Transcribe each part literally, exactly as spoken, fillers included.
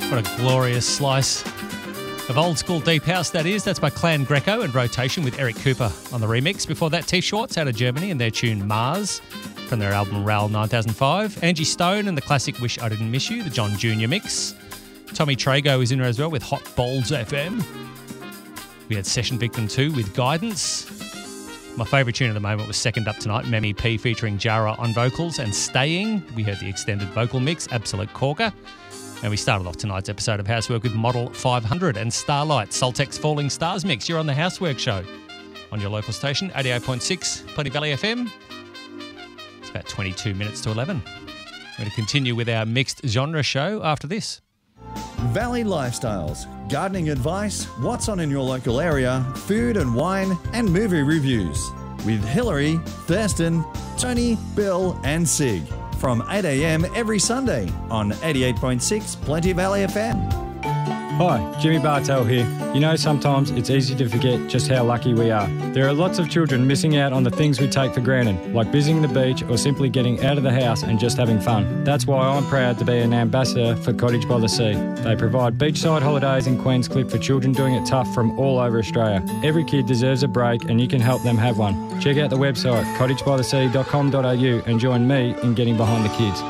What a glorious slice of old school deep house that is. That's by Clan Greco and Rotation with Eric Cooper on the remix. Before that, T Shorts out of Germany and their tune Mars from their album R A L nine thousand five. Angie Stone and the classic Wish I Didn't Miss You, the John Junior mix. Tommy Trago is in there as well with Hot Balls F M. We had Session Victim two with Guidance. My favourite tune at the moment was Second Up Tonight, Memi P featuring Jara on vocals and Staying. We heard the extended vocal mix, Absolute Corker. And we started off tonight's episode of Housework with Model five hundred and Starlight, Soltex Falling Stars mix. You're on the Housework Show on your local station, eighty-eight point six, Plenty Valley F M. It's about twenty-two minutes to eleven. We're going to continue with our mixed genre show after this. Valley Lifestyles, gardening advice, what's on in your local area, food and wine, and movie reviews. With Hillary, Thurston, Tony, Bill, and Sig. From eight a m every Sunday on eighty-eight point six Plenty Valley F M. Hi, Jimmy Bartell here. You know, sometimes it's easy to forget just how lucky we are. There are lots of children missing out on the things we take for granted, like visiting the beach or simply getting out of the house and just having fun. That's why I'm proud to be an ambassador for Cottage by the Sea. They provide beachside holidays in Queen's Cliff for children doing it tough from all over Australia. Every kid deserves a break and you can help them have one. Check out the website cottage by the sea dot com dot a u and join me in getting behind the kids.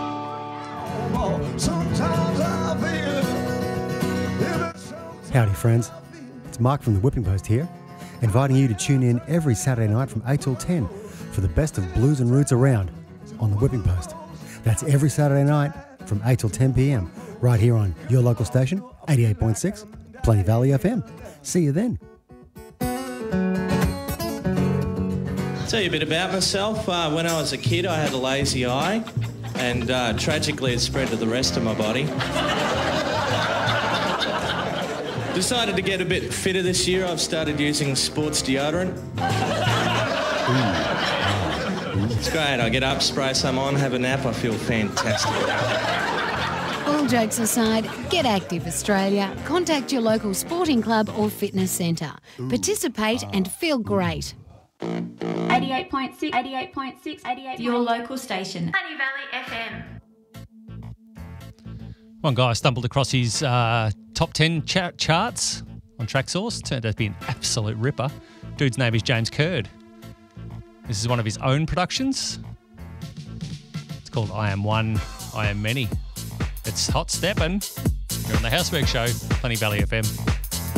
Howdy friends, it's Mark from the Whipping Post here, inviting you to tune in every Saturday night from eight till ten for the best of blues and roots around on the Whipping Post. That's every Saturday night from eight till ten p m right here on your local station, eighty-eight point six Plenty Valley F M. See you then. Tell you a bit about myself. Uh, when I was a kid, I had a lazy eye, and uh, tragically it spread to the rest of my body. Decided to get a bit fitter this year. I've started using sports deodorant. It's great. I get up, spray some on, have a nap. I feel fantastic. All jokes aside, get active, Australia. Contact your local sporting club or fitness centre. Participate and feel great. eighty-eight point six, eighty-eight point six, eighty-eight. Your local station. Plenty Valley F M. One guy stumbled across his uh, top ten cha- charts on Tracksource. Turned out to be an absolute ripper. Dude's name is James Curd. This is one of his own productions. It's called I Am One, I Am Many. It's hot steppin'. You're on the Housework Show, Plenty Valley F M.